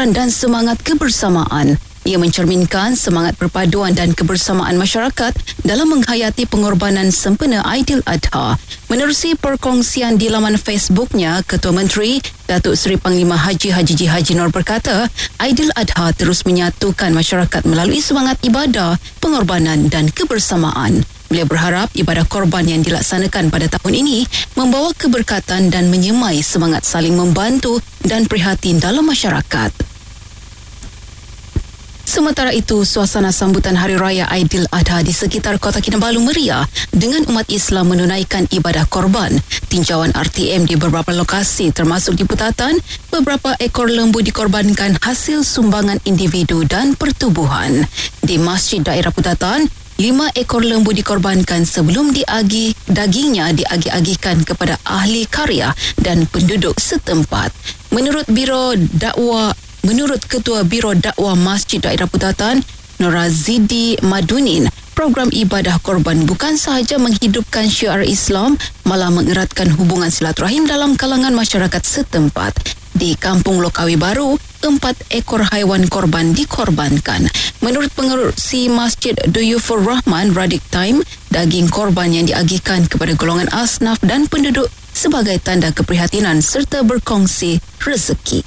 kesedaran dan semangat kebersamaan. Ia mencerminkan semangat perpaduan dan kebersamaan masyarakat dalam menghayati pengorbanan sempena Aidiladha. Menerusi perkongsian di laman Facebooknya, Ketua Menteri Datuk Seri Panglima Haji Haji Nur berkata, Aidiladha terus menyatukan masyarakat melalui semangat ibadah, pengorbanan dan kebersamaan. Beliau berharap ibadah korban yang dilaksanakan pada tahun ini membawa keberkatan dan menyemai semangat saling membantu dan prihatin dalam masyarakat. Sementara itu, suasana sambutan Hari Raya Aidiladha di sekitar Kota Kinabalu meriah dengan umat Islam menunaikan ibadah korban. Tinjauan RTM di beberapa lokasi termasuk di Putatan, beberapa ekor lembu dikorbankan hasil sumbangan individu dan pertubuhan. Di Masjid Daerah Putatan, 5 ekor lembu dikorbankan sebelum dagingnya diagih-agihkan kepada ahli karya dan penduduk setempat. Menurut Ketua Biro Dakwah Masjid Daerah Putatan, Norazidi Madunin, program ibadah korban bukan sahaja menghidupkan syiar Islam, malah mengeratkan hubungan silaturahim dalam kalangan masyarakat setempat. Di Kampung Lokawi Baru, 4 ekor haiwan korban dikorbankan. Menurut pengerusi Masjid Duyufur Rahman Radik Time, daging korban yang diagihkan kepada golongan asnaf dan penduduk sebagai tanda keprihatinan serta berkongsi rezeki.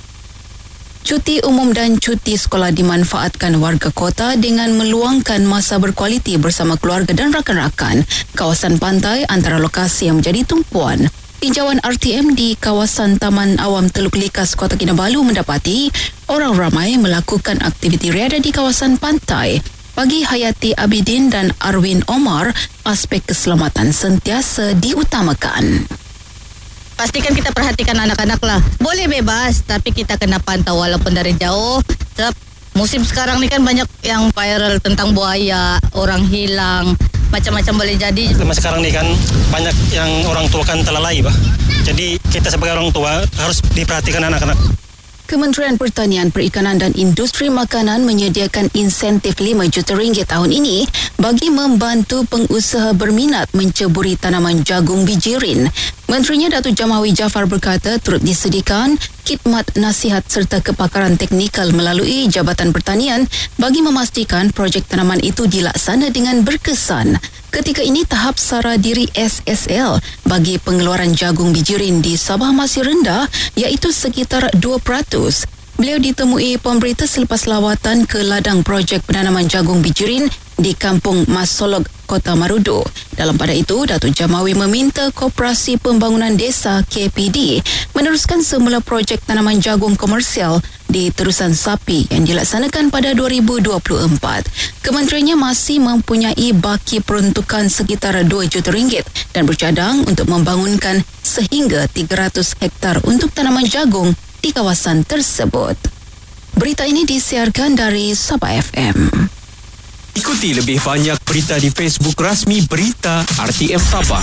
Cuti umum dan cuti sekolah dimanfaatkan warga kota dengan meluangkan masa berkualiti bersama keluarga dan rakan-rakan. Kawasan pantai antara lokasi yang menjadi tumpuan. Tinjauan RTM di kawasan Taman Awam Teluk Likas, Kota Kinabalu mendapati orang ramai melakukan aktiviti riadah di kawasan pantai. Bagi Hayati Abidin dan Arwin Omar, aspek keselamatan sentiasa diutamakan. Pastikan kita perhatikan anak-anak lah. Boleh bebas, tapi kita kena pantau walaupun dari jauh. Sebab musim sekarang ni kan banyak yang viral tentang buaya, orang hilang, macam-macam boleh jadi. Masa sekarang ni kan banyak yang orang tua kan terlalai, bah. Jadi kita sebagai orang tua harus diperhatikan anak-anak. Kementerian Pertanian, Perikanan dan Industri Makanan menyediakan insentif RM5 juta tahun ini bagi membantu pengusaha berminat menceburi tanaman jagung bijirin. Menterinya Datuk Jamawi Jaafar berkata turut disediakan khidmat nasihat serta kepakaran teknikal melalui Jabatan Pertanian bagi memastikan projek tanaman itu dilaksana dengan berkesan. Ketika ini tahap sara diri SSL bagi pengeluaran jagung bijirin di Sabah masih rendah, iaitu sekitar 2%. Beliau ditemui pemberita selepas lawatan ke ladang projek penanaman jagung bijirin di Kampung Masolog, Kota Marudu. Dalam pada itu, Datuk Jamawi meminta Koperasi Pembangunan Desa KPD meneruskan semula projek tanaman jagung komersial di Terusan Sapi yang dilaksanakan pada 2024. Kementeriannya masih mempunyai baki peruntukan sekitar RM2 juta dan bercadang untuk membangunkan sehingga 300 hektar untuk tanaman jagung di kawasan tersebut. Berita ini disiarkan dari Sabah FM. Ikuti lebih banyak berita di Facebook rasmi Berita RTM Sabah.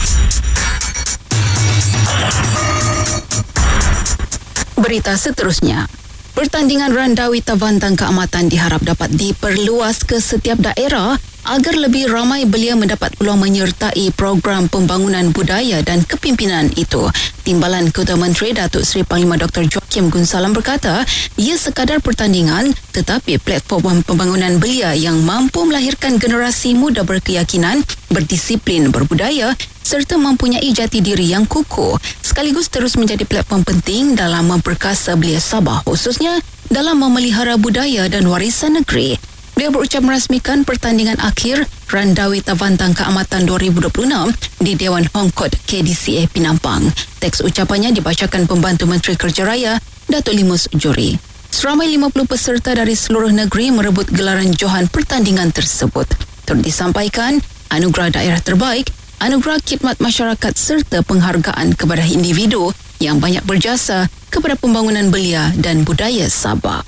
Berita seterusnya. Pertandingan Randawi Tavantang Keamatan diharap dapat diperluas ke setiap daerah agar lebih ramai belia mendapat peluang menyertai program pembangunan budaya dan kepimpinan itu. Timbalan Ketua Menteri Datuk Seri Panglima Dr. Joakim Gunsalam berkata, ia sekadar pertandingan tetapi platform pembangunan belia yang mampu melahirkan generasi muda berkeyakinan, berdisiplin, berbudaya serta mempunyai jati diri yang kukuh, sekaligus terus menjadi platform penting dalam memperkasa belia Sabah, khususnya dalam memelihara budaya dan warisan negeri. Beliau berucap merasmikan pertandingan akhir Randawi Tavantang Keamatan 2026 di Dewan Hongkod KDCA Penampang. Teks ucapannya dibacakan Pembantu Menteri Kerja Raya, Datuk Limus Juri. Seramai 50 peserta dari seluruh negeri merebut gelaran johan pertandingan tersebut. Turut disampaikan anugerah daerah terbaik, anugerah khidmat masyarakat serta penghargaan kepada individu yang banyak berjasa kepada pembangunan belia dan budaya Sabah.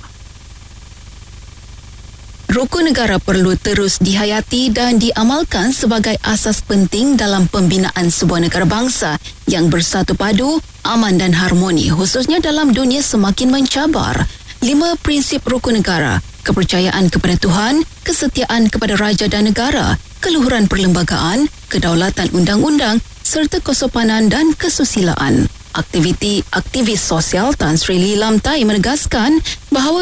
Rukun negara perlu terus dihayati dan diamalkan sebagai asas penting dalam pembinaan sebuah negara bangsa yang bersatu padu, aman dan harmoni, khususnya dalam dunia semakin mencabar. 5 prinsip rukun negara: kepercayaan kepada Tuhan, kesetiaan kepada raja dan negara, keluhuran perlembagaan, kedaulatan undang-undang serta kesopanan dan kesusilaan. Aktivis sosial Tan Sri Lee Lam Tai menegaskan bahawa